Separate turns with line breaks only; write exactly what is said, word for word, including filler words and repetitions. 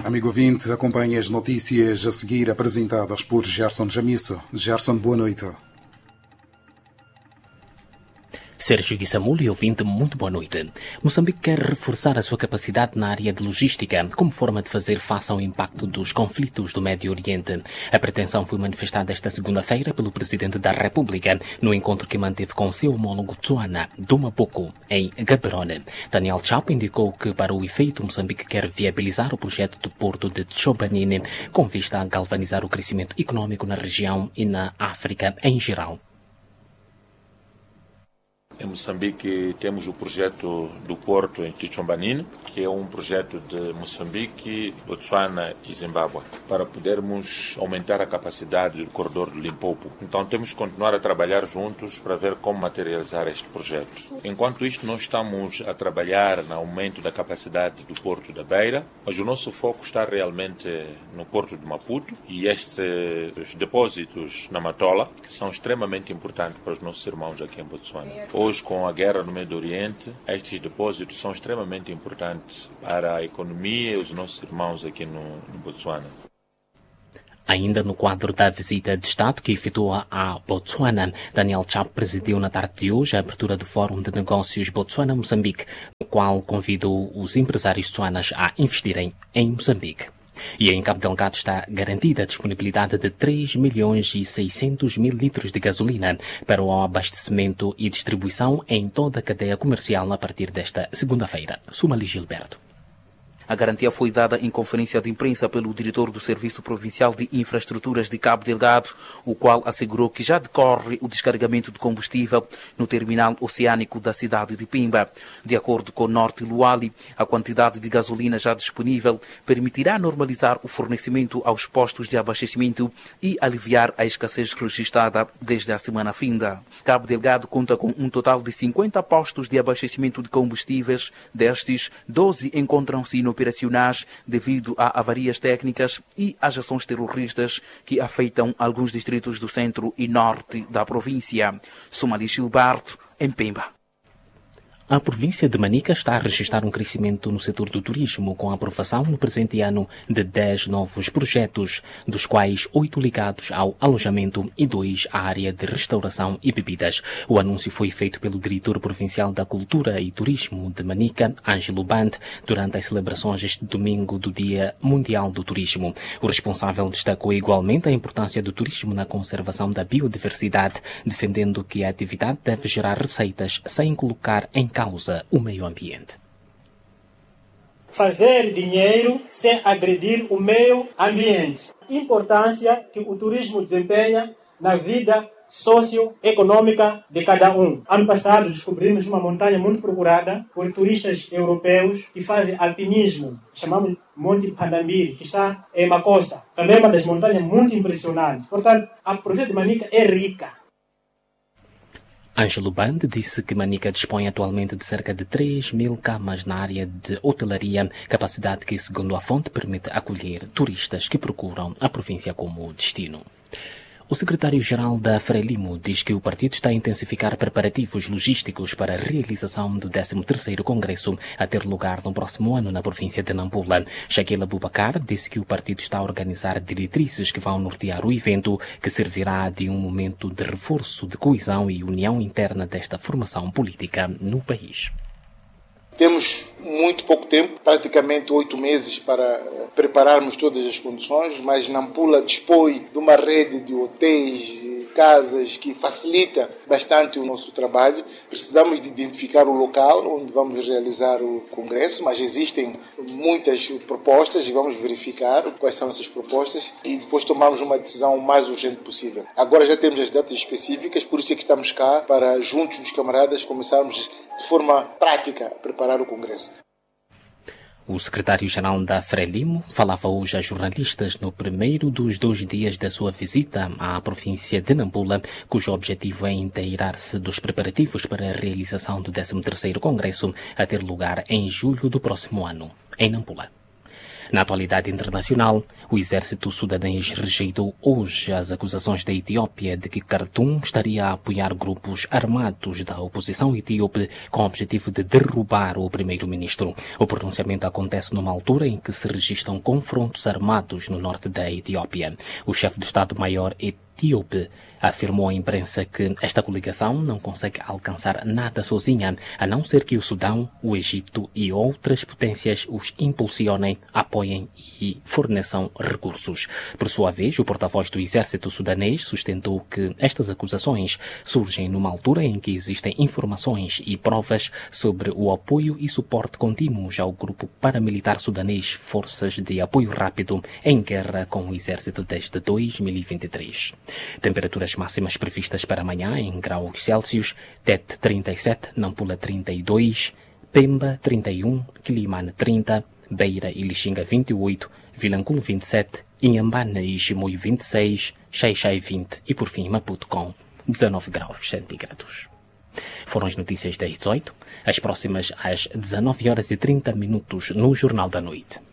Amigo ouvinte, acompanhe as notícias a seguir apresentadas por Gerson Jamisso. Gerson, boa noite.
Sérgio Guissamuli, ouvinte, muito boa noite. Moçambique quer reforçar a sua capacidade na área de logística como forma de fazer face ao impacto dos conflitos do Médio Oriente. A pretensão foi manifestada esta segunda-feira pelo Presidente da República no encontro que manteve com seu homólogo Tsuana Dumaboko, em Gaborone. Daniel Chapo indicou que, para o efeito, Moçambique quer viabilizar o projeto do Porto de Tchobanine com vista a galvanizar o crescimento econômico na região e na África em geral.
Em Moçambique temos o projeto do Porto em Tchombanine, que é um projeto de Moçambique, Botsuana e Zimbábue, para podermos aumentar a capacidade do corredor do Limpopo. Então temos que continuar a trabalhar juntos para ver como materializar este projeto. Enquanto isto, nós estamos a trabalhar no aumento da capacidade do Porto da Beira, mas o nosso foco está realmente no Porto de Maputo e estes depósitos na Matola, que são extremamente importantes para os nossos irmãos aqui em Botsuana. Hoje, com a guerra no Médio Oriente, estes depósitos são extremamente importantes para a economia e os nossos irmãos aqui no, no Botsuana.
Ainda no quadro da visita de Estado que efetua a Botsuana, Daniel Chapo presidiu na tarde de hoje a abertura do Fórum de Negócios Botsuana-Moçambique, no qual convidou os empresários tsuanas a investirem em Moçambique. E em Cabo Delgado está garantida a disponibilidade de três milhões e seiscentos mil litros de gasolina para o abastecimento e distribuição em toda a cadeia comercial a partir desta segunda-feira. Sumali Gilberto.
A garantia foi dada em conferência de imprensa pelo diretor do Serviço Provincial de Infraestruturas de Cabo Delgado, o qual assegurou que já decorre o descarregamento de combustível no terminal oceânico da cidade de Pimba. De acordo com Norte Luali, a quantidade de gasolina já disponível permitirá normalizar o fornecimento aos postos de abastecimento e aliviar a escassez registrada desde a semana finda. Cabo Delgado conta com um total de cinquenta postos de abastecimento de combustíveis. Destes, doze encontram-se no operacionais devido a avarias técnicas e às ações terroristas que afetam alguns distritos do centro e norte da província. Sumali Gilberto, em Pemba.
A província de Manica está a registrar um crescimento no setor do turismo, com a aprovação no presente ano de dez novos projetos, dos quais oito ligados ao alojamento e dois à área de restauração e bebidas. O anúncio foi feito pelo diretor provincial da Cultura e Turismo de Manica, Ângelo Band, durante as celebrações este domingo do Dia Mundial do Turismo. O responsável destacou igualmente a importância do turismo na conservação da biodiversidade, defendendo que a atividade deve gerar receitas sem colocar em causa o meio ambiente.
Fazer dinheiro sem agredir o meio ambiente. Importância que o turismo desempenha na vida socioeconômica de cada um. Ano passado descobrimos uma montanha muito procurada por turistas europeus que fazem alpinismo. Chamamos Monte Pandambiri, que está em Macossa. Também é uma das montanhas muito impressionantes. Portanto, a província de Manica é rica.
Ângelo Band disse que Manica dispõe atualmente de cerca de três mil camas na área de hotelaria, capacidade que, segundo a fonte, permite acolher turistas que procuram a província como destino. O secretário-geral da Frelimo diz que o partido está a intensificar preparativos logísticos para a realização do décimo terceiro Congresso a ter lugar no próximo ano na província de Nampula. Shaquille Abubakar disse que o partido está a organizar diretrizes que vão nortear o evento, que servirá de um momento de reforço de coesão e união interna desta formação política no país.
Temos muito pouco tempo, praticamente oito meses, para prepararmos todas as condições, mas Nampula dispõe de uma rede de hotéis, casas que facilita bastante o nosso trabalho. Precisamos de identificar o local onde vamos realizar o congresso, mas existem muitas propostas e vamos verificar quais são essas propostas e depois tomarmos uma decisão o mais urgente possível. Agora já temos as datas específicas, por isso é que estamos cá para, juntos dos camaradas, começarmos de forma prática a preparar o congresso.
O secretário-geral da Frelimo falava hoje a jornalistas no primeiro dos dois dias da sua visita à província de Nampula, cujo objetivo é inteirar-se dos preparativos para a realização do décimo terceiro Congresso a ter lugar em julho do próximo ano, em Nampula. Na atualidade internacional, o exército sudanês rejeitou hoje as acusações da Etiópia de que Khartoum estaria a apoiar grupos armados da oposição etíope com o objetivo de derrubar o primeiro-ministro. O pronunciamento acontece numa altura em que se registram confrontos armados no norte da Etiópia. O chefe de Estado-Maior etíope afirmou à imprensa que esta coligação não consegue alcançar nada sozinha, a não ser que o Sudão, o Egito e outras potências os impulsionem, apoiem e forneçam recursos. Por sua vez, o porta-voz do exército sudanês sustentou que estas acusações surgem numa altura em que existem informações e provas sobre o apoio e suporte contínuos ao grupo paramilitar sudanês Forças de Apoio Rápido em guerra com o exército desde dois mil e vinte e três. Temperaturas máximas previstas para amanhã em graus Celsius: Tete trinta e sete, Nampula trinta e dois, Pemba trinta e um, Quilimane trinta, Beira e Lixinga vinte e oito, Vilanculo vinte e sete, Inhambane e Chimoio vinte e seis, Xai-Xai vinte e por fim Maputo com dezanove graus centígrados. Foram as notícias das dezoito, as próximas às dezanove horas e trinta minutos no Jornal da Noite.